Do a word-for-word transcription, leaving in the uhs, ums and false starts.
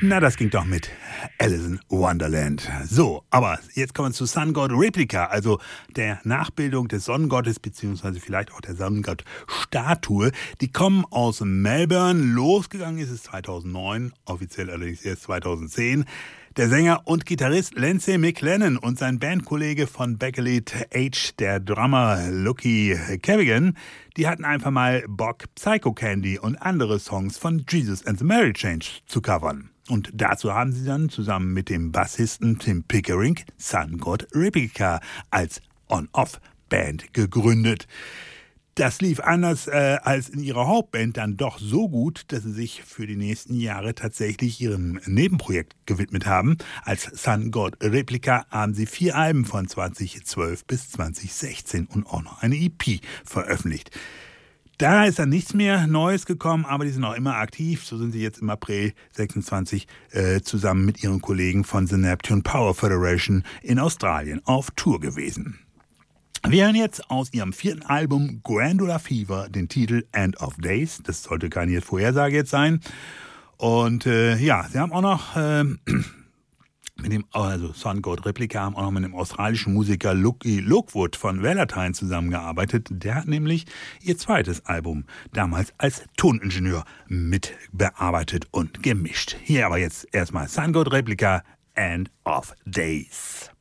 Na, das ging doch mit Alice in Wonderland. So, aber jetzt kommen wir zu Sun God Replica, also der Nachbildung des Sonnengottes, beziehungsweise vielleicht auch der Sonnengott-Statue. Die kommen aus Melbourne. Losgegangen ist es zweitausendneun, offiziell allerdings erst zweitausendzehn. Der Sänger und Gitarrist Lindsay McLennan und sein Bandkollege von Backelied H, der Drummer Lucky Cavigan, die hatten einfach mal Bock, Psycho Candy und andere Songs von Jesus and the Mary Chain zu covern. Und dazu haben sie dann zusammen mit dem Bassisten Tim Pickering Sun God Replica als On-Off-Band gegründet. Das lief anders äh, als in ihrer Hauptband dann doch so gut, dass sie sich für die nächsten Jahre tatsächlich ihrem Nebenprojekt gewidmet haben. Als Sun God Replica haben sie vier Alben von zweitausendzwölf bis zweitausendsechzehn und auch noch eine E P veröffentlicht. Da ist dann nichts mehr Neues gekommen, aber die sind auch immer aktiv. So sind sie jetzt im April sechsundzwanzig äh, zusammen mit ihren Kollegen von The Neptune Power Federation in Australien auf Tour gewesen. Wir hören jetzt aus ihrem vierten Album Glandular Fever den Titel End of Days. Das sollte keine Vorhersage jetzt sein. Und äh, ja, sie haben auch noch äh, mit dem, also Sun God Replica haben auch noch mit dem australischen Musiker Lucky Lockwood von Valentine zusammengearbeitet. Der hat nämlich ihr zweites Album damals als Toningenieur mitbearbeitet und gemischt. Hier aber jetzt erstmal Sun God Replica End of Days.